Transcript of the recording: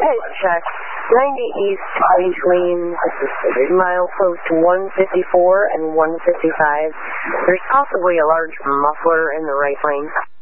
Pit check. 90 East between milepost 154 and 155. There's possibly a large muffler in the right lane.